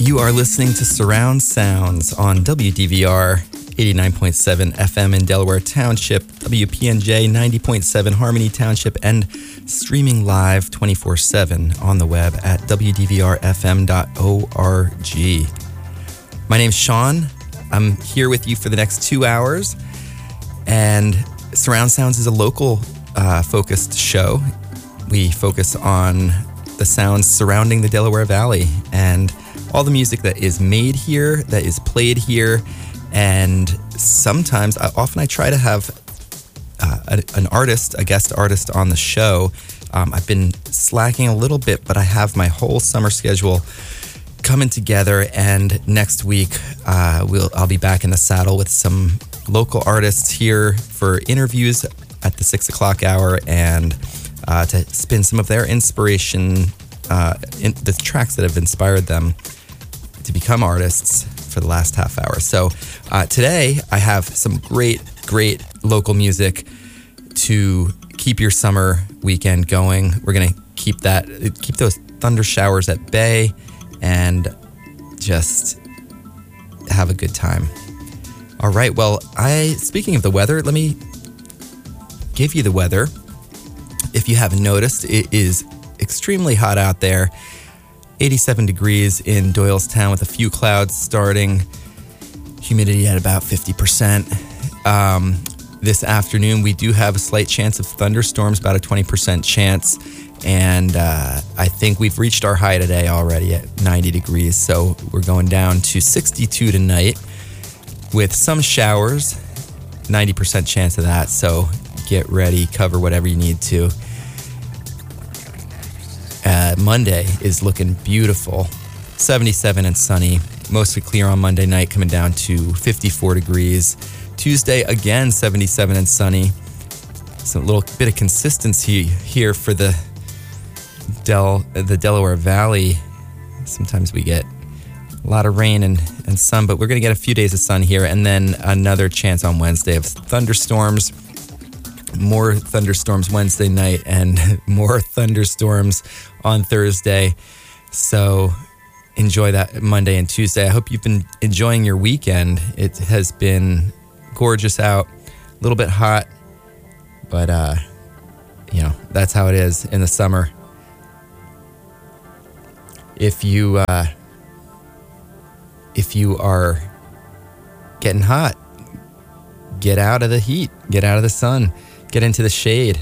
You are listening to Surround Sounds on WDVR 89.7 FM in Delaware Township, WPNJ 90.7 Harmony Township, and streaming live 24/7 on the web at wdvrfm.org. My name's Sean. I'm here with you for the next 2 hours, and Surround Sounds is a local focused show. We focus on the sounds surrounding the Delaware Valley and all the music that is made here, that is played here, and sometimes, often I try to have an artist, a guest artist on the show. I've been slacking a little bit, but I have my whole summer schedule coming together, and next week I'll be back in the saddle with some local artists here for interviews at the 6 o'clock hour and to spin some of their inspiration, the tracks that have inspired them to become artists for the last half hour. So today I have some great local music to keep your summer weekend going. We're gonna keep those thunder showers at bay and just have a good time. All right, well, speaking of the weather, let me give you the weather. If you haven't noticed, it is extremely hot out there. 87 degrees in Doylestown with a few clouds starting. Humidity at about 50%. This afternoon, we do have a slight chance of thunderstorms, about a 20% chance. And I think we've reached our high today already at 90 degrees. So we're going down to 62 tonight with some showers, 90% chance of that. So get ready, cover whatever you need to. Monday is looking beautiful, 77 and sunny, mostly clear on Monday night, coming down to 54 degrees. Tuesday, again, 77 and sunny. So a little bit of consistency here for the Delaware Valley. Sometimes we get a lot of rain and sun, but we're going to get a few days of sun here, and then another chance on Wednesday of thunderstorms. More thunderstorms Wednesday night and more thunderstorms on Thursday. So enjoy that Monday and Tuesday. I hope you've been enjoying your weekend. It has been gorgeous out, a little bit hot, but that's how it is in the summer. If you are getting hot, get out of the heat, get out of the sun. Get into the shade.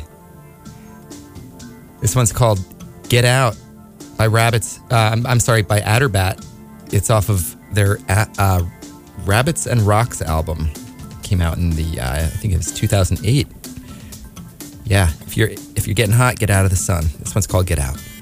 This one's called Get Out by by Adderbat. It's off of their Rabbits and Rocks album. Came out in I think it was 2008. Yeah, if you're getting hot, get out of the sun. This one's called Get Out.